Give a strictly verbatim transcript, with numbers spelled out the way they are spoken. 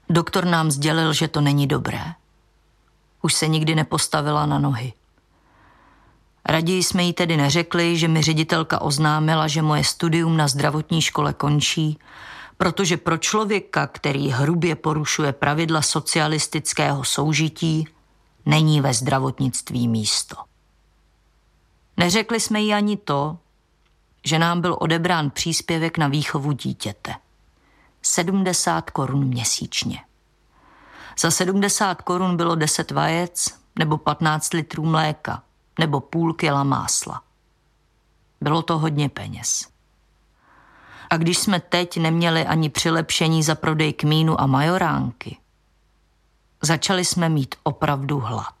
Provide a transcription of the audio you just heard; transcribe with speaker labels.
Speaker 1: Doktor nám sdělil, že to není dobré. Už se nikdy nepostavila na nohy. Raději jsme jí tedy neřekli, že mi ředitelka oznámila, že moje studium na zdravotní škole končí, protože pro člověka, který hrubě porušuje pravidla socialistického soužití, není ve zdravotnictví místo. Neřekli jsme jí ani to, že nám byl odebrán příspěvek na výchovu dítěte. sedmdesát korun měsíčně. Za sedmdesát korun bylo deset vajec nebo patnáct litrů mléka nebo půl kila másla. Bylo to hodně peněz. A když jsme teď neměli ani přilepšení za prodej kmínu a majoránky, začali jsme mít opravdu hlad.